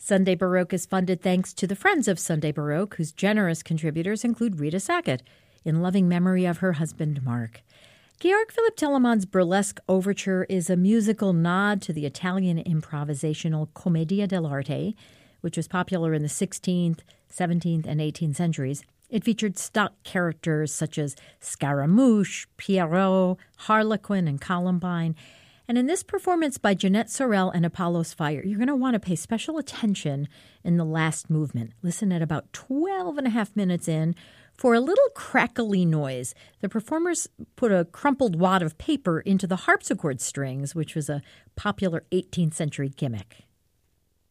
Sunday Baroque is funded thanks to the Friends of Sunday Baroque, whose generous contributors include Rita Sackett, in loving memory of her husband, Mark. Georg Philipp Telemann's Burlesque Overture is a musical nod to the Italian improvisational Commedia dell'arte, which was popular in the 16th, 17th, and 18th centuries. It featured stock characters such as Scaramouche, Pierrot, Harlequin, and Columbine. And in this performance by Jeanette Sorel and Apollos Fire, you're going to want to pay special attention in the last movement. Listen at about 12 and a half minutes in for a little crackly noise. The performers put a crumpled wad of paper into the harpsichord strings, which was a popular 18th century gimmick.